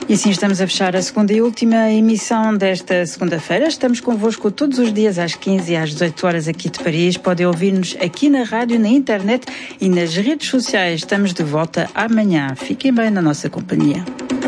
E assim estamos a fechar a segunda e última emissão desta segunda-feira. Estamos convosco todos os dias às 15 e às 18 horas aqui de Paris. Podem ouvir-nos aqui na rádio, na internet e nas redes sociais. Estamos de volta amanhã. Fiquem bem na nossa companhia.